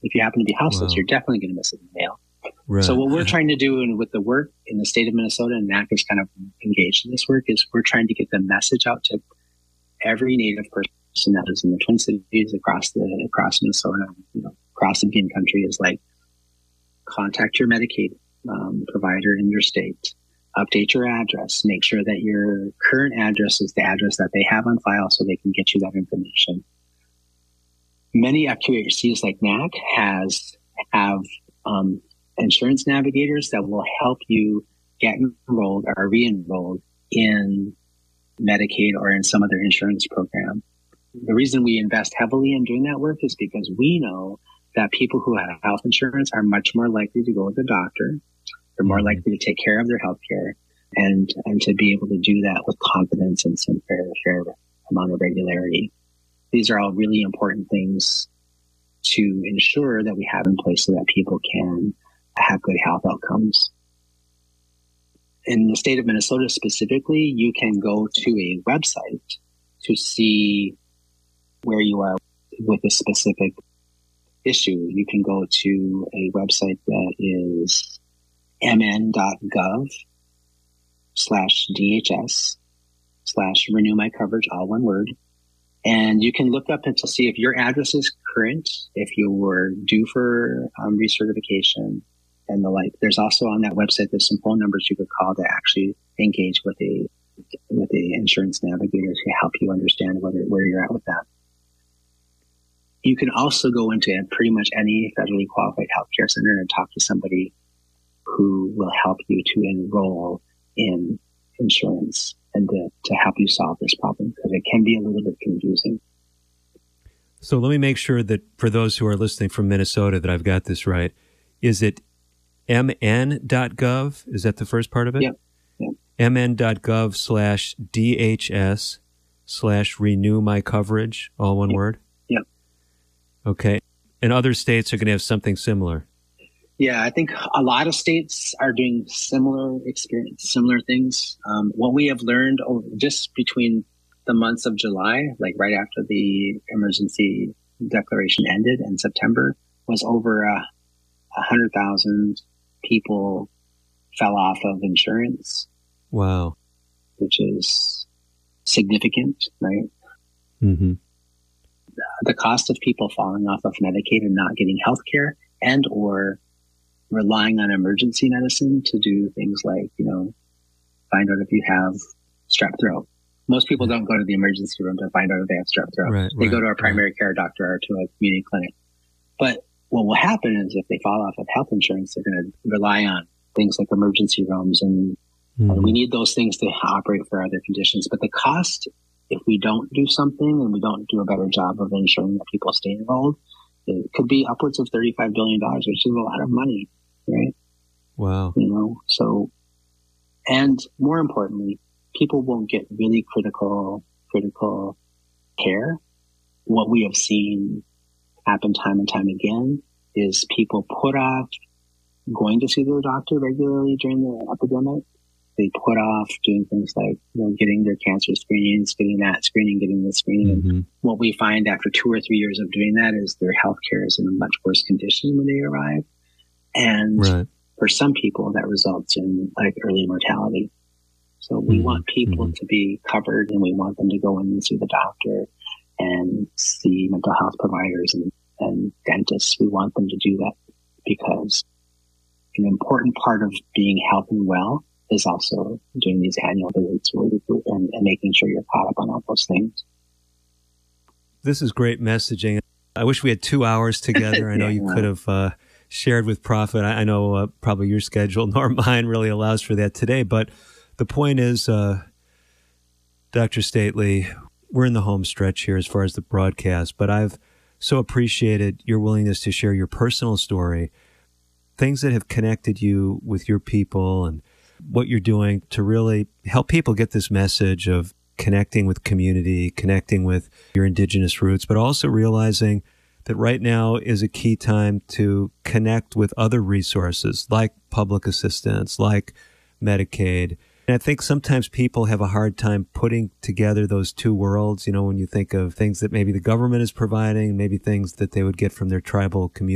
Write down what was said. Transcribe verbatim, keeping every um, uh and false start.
If you happen to be houseless, Wow. you're definitely going to miss it in the mail. Right. So what we're trying to do and with the work in the state of Minnesota, and N A C is kind of engaged in this work, is we're trying to get the message out to every Native person that is in the Twin Cities, across the across Minnesota, you know, across the Indian country, is like, contact your Medicaid um, provider in your state, update your address, make sure that your current address is the address that they have on file so they can get you that information. Many Q H Cs like N A C has have um, insurance navigators that will help you get enrolled or re-enrolled in Medicaid or in some other insurance program. The reason we invest heavily in doing that work is because we know that people who have health insurance are much more likely to go to the doctor. They're more likely to take care of their health care and, and to be able to do that with confidence and some fair, fair amount of regularity. These are all really important things to ensure that we have in place so that people can have good health outcomes. In the state of Minnesota specifically, you can go to a website to see where you are with a specific issue. You can go to a website that is mn.gov slash DHS slash renew my coverage, all one word. And you can look up and to see if your address is current, if you were due for um, recertification and the like. There's also on that website, there's some phone numbers you could call to actually engage with a with a insurance navigator to help you understand whether where you're at with that. You can also go into pretty much any federally qualified healthcare center and talk to somebody who will help you to enroll in insurance and to, to help you solve this problem, because it can be a little bit confusing. So let me make sure that for those who are listening from Minnesota that I've got this right. Is it m n dot gov? Is that the first part of it? Yep. Yep. mn.gov slash DHS slash renew my coverage, all one Yep. word? Yep. Okay. And other states are going to have something similar. Yeah, I think a lot of states are doing similar experience, similar things. Um, what we have learned over, just between the months of July, like right after the emergency declaration ended in September, was over a uh, hundred thousand people fell off of insurance. Wow. Which is significant, right? Mm-hmm. The cost of people falling off of Medicaid and not getting health care and or relying on emergency medicine to do things like, you know, find out if you have strep throat. Most people don't go to the emergency room to find out if they have strep throat. Right, they right, go to a primary right. care doctor or to a community clinic. But what will happen is if they fall off of health insurance, they're going to rely on things like emergency rooms. And, mm-hmm. and we need those things to operate for other conditions. But the cost, if we don't do something and we don't do a better job of ensuring that people stay enrolled, it could be upwards of thirty-five billion dollars, which is a lot of money, right? Wow. You know, so, and more importantly, people won't get really critical, critical care. What we have seen happen time and time again is people put off going to see their doctor regularly during the epidemic. They put off doing things like, you know, getting their cancer screenings, getting that screening, getting this screening. Mm-hmm. What we find after two or three years of doing that is their health care is in a much worse condition when they arrive. And right. for some people, that results in like early mortality. So we mm-hmm. want people mm-hmm. to be covered, and we want them to go in and see the doctor and see mental health providers and, and dentists. We want them to do that because an important part of being healthy and well is also doing these annual visits and, and making sure you're caught up on all those things. This is great messaging. I wish we had two hours together. I know yeah, you could have uh, shared with Prophet. I, I know uh, probably your schedule nor mine really allows for that today. But the point is, uh, Doctor Stately, we're in the home stretch here as far as the broadcast, but I've so appreciated your willingness to share your personal story, things that have connected you with your people and what you're doing to really help people get this message of connecting with community, connecting with your indigenous roots, but also realizing that right now is a key time to connect with other resources like public assistance, like Medicaid. And I think sometimes people have a hard time putting together those two worlds, you know, when you think of things that maybe the government is providing, maybe things that they would get from their tribal community.